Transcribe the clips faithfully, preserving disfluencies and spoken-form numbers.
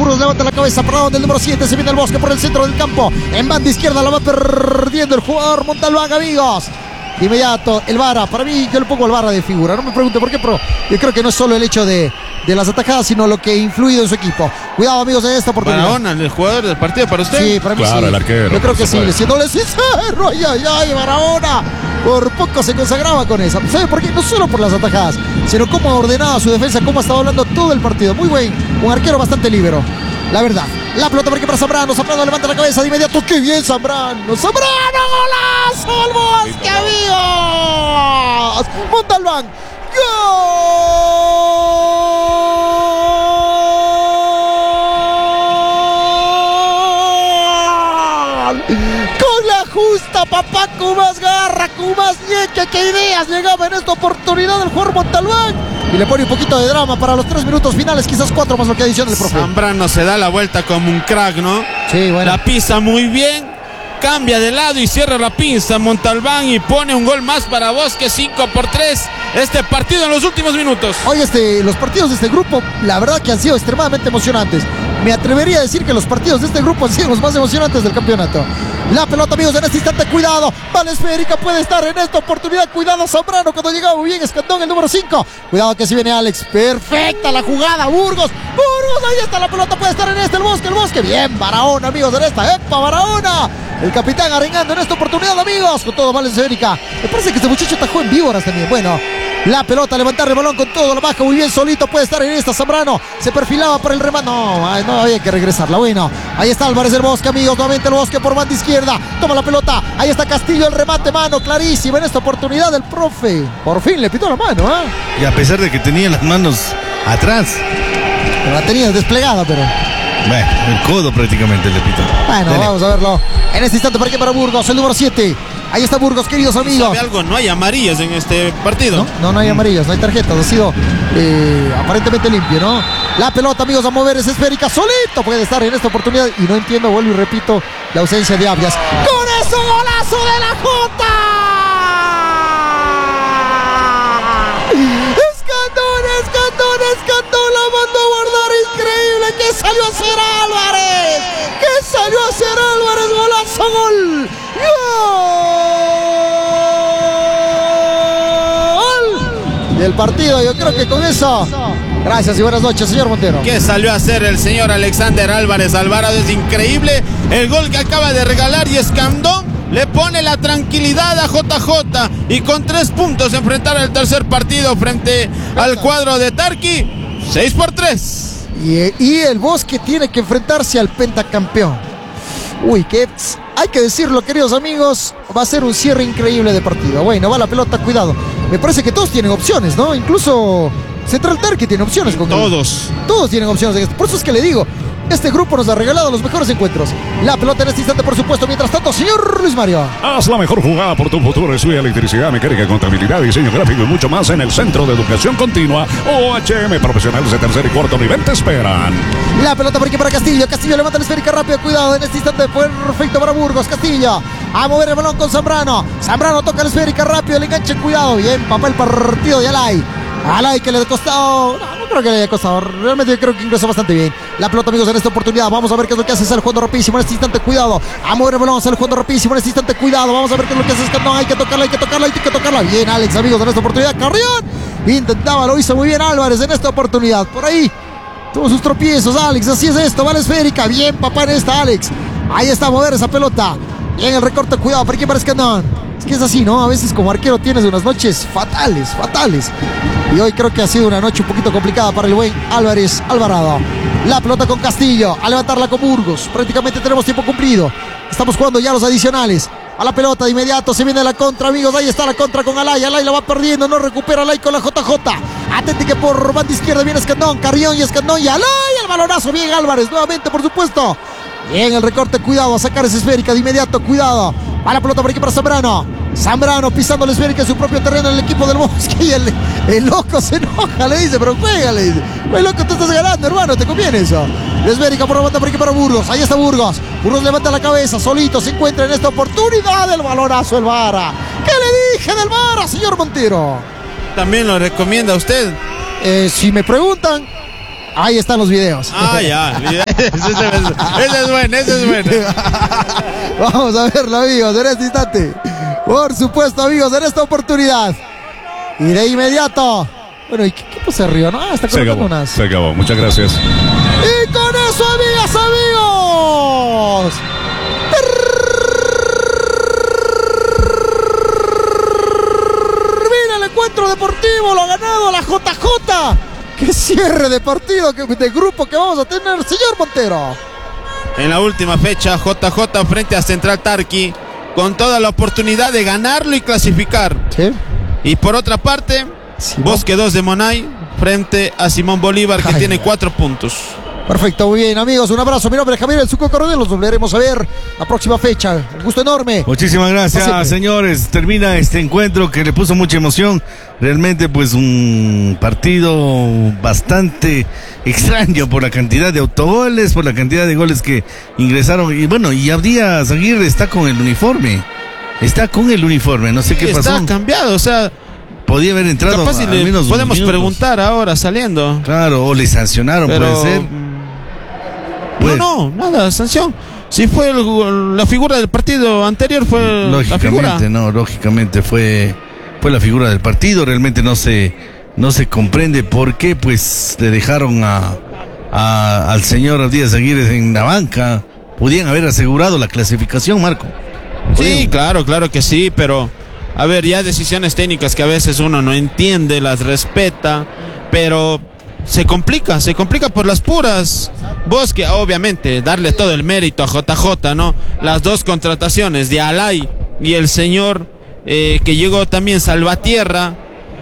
Burgos levanta la cabeza para donde el número siete. Se viene el Bosque por el centro del campo. En banda izquierda la va perdiendo el jugador Montalbán, amigos. De inmediato, el Vara, para mí yo le pongo al Vara de figura, no me pregunte por qué, pero yo creo que no es solo el hecho de, de las atajadas, sino lo que ha influido en su equipo. Cuidado, amigos, en esta oportunidad. Barahona, el jugador del partido para usted. Sí, para mí claro, sí. el arquero. Yo creo que sí, siéndole sincero, ay, ay, ay, Barahona. Por poco se consagraba con esa. ¿Sabe por qué? No solo por las atajadas, sino cómo ha ordenado su defensa, cómo ha estado hablando todo el partido. Muy buen, un arquero bastante libero, la verdad. La pelota por aquí para Zambrano. Zambrano levanta la cabeza de inmediato. ¡Qué bien, Zambrano! ¡Zambrano! ¡Golazo al Bosque, amigos! Montalbán. ¡Gol! Con la justa, papá, con más garra, con más ñeque, qué ideas llegaba en esta oportunidad el jugador Montalbán. Y le pone un poquito de drama para los tres minutos finales, quizás cuatro más lo que adiciona el profe. Zambrano se da la vuelta como un crack, ¿no? Sí, bueno. La pisa muy bien, cambia de lado y cierra la pinza Montalbán y pone un gol más para Bosque, cinco por tres. Este partido en los últimos minutos. Oye, este, los partidos de este grupo, la verdad que han sido extremadamente emocionantes. Me atrevería a decir que los partidos de este grupo han sido los más emocionantes del campeonato. La pelota, amigos, en este instante, cuidado. Bala esférica puede estar en esta oportunidad. Cuidado, Zambrano, cuando llegaba muy bien Escandón, el número cinco. Cuidado que si viene Alex. Perfecta la jugada, Burgos. Burgos, ahí está la pelota, puede estar en este, el Bosque, el Bosque. Bien, Barahona, amigos, en esta. ¡Epa, Barahona! El capitán arengando en esta oportunidad, amigos. Con todo, Bala esférica. Me parece que este muchacho atajó en víboras también. Bueno, la pelota, levantar el balón con todo, la baja muy bien solito, puede estar en esta. Zambrano se perfilaba para el remate. No, no había que regresarla. Bueno, ahí está Álvarez del Bosque, amigos. Nuevamente el Bosque por banda izquierda. Toma la pelota. Ahí está Castillo, el remate, mano clarísima. En esta oportunidad el profe por fin le pitó la mano, ¿eh? Y a pesar de que tenía las manos atrás, la tenía desplegada, pero bueno, el codo prácticamente le pitó. Bueno, Dele. Vamos a verlo. En este instante para que para Burgos, el número siete. Ahí está Burgos, queridos amigos. ¿Sabe algo? No hay amarillas en este partido. No, no, no hay amarillas, no hay tarjetas. Ha sido eh, aparentemente limpio, ¿no? La pelota, amigos, a mover es esférica. Solito puede estar en esta oportunidad. Y no entiendo, vuelvo y repito, la ausencia de Avias. ¡Con eso, golazo de la Jota! ¡Escandón, escandón, escandón! La mandó a guardar. Increíble. ¿Qué salió a hacer Álvarez? ¿Qué salió a hacer Álvarez? Golazo, gol. ¡Gol! Del partido, yo creo que con eso. Gracias y buenas noches, señor Montero. ¿Qué salió a hacer el señor Alexander Álvarez Alvarado? Es increíble el gol que acaba de regalar y Escandón le pone la tranquilidad a J J y con tres puntos enfrentar el tercer partido frente al cuadro de Tarqui, seis por tres. Y, y el Bosque tiene que enfrentarse al pentacampeón. Uy, que hay que decirlo, queridos amigos, va a ser un cierre increíble de partido. Bueno, va la pelota, cuidado. Me parece que todos tienen opciones, ¿no? Incluso Central Tarqui tiene opciones. Con todos. El, todos tienen opciones. Por eso es que le digo, este grupo nos ha regalado los mejores encuentros. La pelota en este instante, por supuesto. Mientras tanto, señor Luis Mario. Haz la mejor jugada por tu futuro. Estudia electricidad, mecánica, contabilidad, diseño gráfico y mucho más en el Centro de Educación Continua. O H M, profesionales de tercer y cuarto nivel te esperan. La pelota por aquí para Castillo. Castillo levanta la esférica rápido. Cuidado en este instante. Perfecto para Burgos. Castillo a mover el balón con Zambrano. Zambrano toca la esférica rápido. El enganche, cuidado. Bien, papá, el partido de Alay. Alay que le ha costado. No, no creo que le haya costado. Realmente yo creo que ingresó bastante bien. La pelota, amigos, en esta oportunidad. Vamos a ver qué es lo que hace. Sale jugando rapidísimo en este instante. Cuidado. A mover el balón. Sale jugando rapidísimo en este instante. Cuidado. Vamos a ver qué es lo que hace. No, hay que tocarla, hay que tocarla, hay que tocarla. Bien, Alex, amigos, en esta oportunidad. Carrión intentaba, lo hizo muy bien Álvarez en esta oportunidad. Por ahí tuvo sus tropiezos, Alex. Así es esto. Vale esférica. Bien, papá, en esta, Alex. Ahí está, a mover esa pelota. Bien el recorte. Cuidado. ¿Por qué parece que no? Es que es así, ¿no? A veces como arquero tienes unas noches fatales, fatales. Y hoy creo que ha sido una noche un poquito complicada para el buen Álvarez Alvarado. La pelota con Castillo, a levantarla con Burgos. Prácticamente tenemos tiempo cumplido. Estamos jugando ya los adicionales. A la pelota de inmediato, se viene la contra, amigos. Ahí está la contra con Alay. Alay la va perdiendo, no recupera Alay con la J J. Atente que por banda izquierda viene Escandón, Carrión y Escandón y Alay. El balonazo, bien Álvarez, nuevamente por supuesto. Bien el recorte, cuidado a sacar esa esférica de inmediato, cuidado. A la pelota por aquí para Zambrano. Zambrano pisando la esférica en su propio terreno en el equipo del Bosque. Y el, el loco se enoja, le dice, pero juega, le dice. Pues loco, tú estás ganando, hermano, te conviene eso. La esférica por la banda por aquí para Burgos. Ahí está Burgos. Burgos levanta la cabeza, solito se encuentra en esta oportunidad. El balonazo, el Vara. ¿Qué le dije del Vara, señor Montero? ¿También lo recomienda usted? Eh, si me preguntan, ahí están los videos. Ah, ya. ese, es, ese es bueno, ese es bueno. Vamos a verlo, amigos, en este instante. Por supuesto, amigos, en esta oportunidad. Y de inmediato. Bueno, ¿y qué, qué pasa arriba? No, ah, está se acabó, unas. se acabó, muchas gracias. Y con eso, amigas, amigos. Termina el encuentro deportivo, lo ha ganado la J J. Qué cierre de partido, de grupo que vamos a tener, señor Montero. En la última fecha, J J frente a Central Tarqui, con toda la oportunidad de ganarlo y clasificar. ¿Sí? Y por otra parte, Simón. Bosque dos de Monay frente a Simón Bolívar, que Ay, tiene ay. cuatro puntos. Perfecto, muy bien, amigos, un abrazo. Mi nombre es Javier El Zuco Coronel, los volveremos a ver la próxima fecha. Un gusto enorme. Muchísimas gracias, Siempre. señores. Termina este encuentro que le puso mucha emoción. Realmente, pues, un partido bastante extraño por la cantidad de autogoles, por la cantidad de goles que ingresaron. Y bueno, y Abdías Aguirre está con el uniforme. Está con el uniforme, no sé qué Está pasó. cambiado, o sea, Podía haber entrado capaz si al le menos podemos minutos. preguntar ahora saliendo. Claro, o le sancionaron, Pero puede ser. Puede. no, no, nada, sanción. Si fue el- la figura del partido anterior, fue la figura. Lógicamente, no, lógicamente fue, fue la figura del partido. Realmente no se, no se comprende por qué pues le dejaron a, a- al señor Abdías Aguirre en la banca. Podían haber asegurado la clasificación, Marco. Sí, Podían. claro, claro que sí, pero a ver, ya decisiones técnicas que a veces uno no entiende, las respeta, pero se complica, se complica por las puras. Bosque, obviamente, darle todo el mérito a J J, ¿no? Las dos contrataciones de Alay y el señor eh, que llegó también, Salvatierra,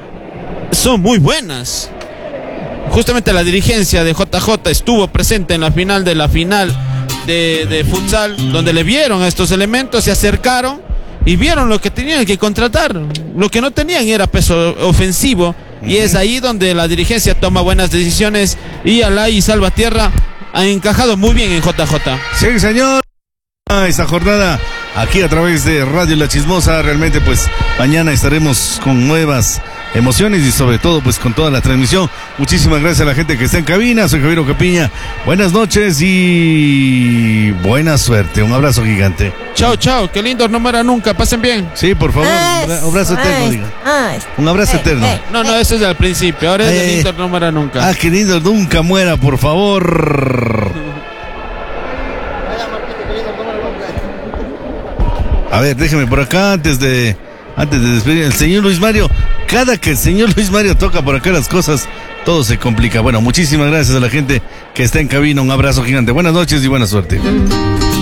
son muy buenas. Justamente la dirigencia de J J estuvo presente en la final de la final de, de futsal, donde le vieron a estos elementos, se acercaron y vieron lo que tenían que contratar. Lo que no tenían era peso ofensivo, y es ahí donde la dirigencia toma buenas decisiones, y Alay y Salvatierra han encajado muy bien en J J. Sí, señor. Esta jornada aquí a través de Radio La Chismosa. Realmente pues mañana estaremos con nuevas emociones y sobre todo pues con toda la transmisión. Muchísimas gracias a la gente que está en cabina. Soy Javier Ocapiña. Buenas noches y buena suerte. Un abrazo gigante. Chao, chao, qué lindo, no muera nunca, pasen bien. Sí, por favor, un abra- un abrazo eterno, diga. Un abrazo eterno. No, no, eso es al principio, ahora es Eh, el Inter no muera nunca. Ah, qué lindo, nunca muera, por favor. A ver, déjeme por acá antes de antes de despedir. El señor Luis Mario, cada que el señor Luis Mario toca por acá las cosas, todo se complica. Bueno, muchísimas gracias a la gente que está en cabina. Un abrazo gigante. Buenas noches y buena suerte.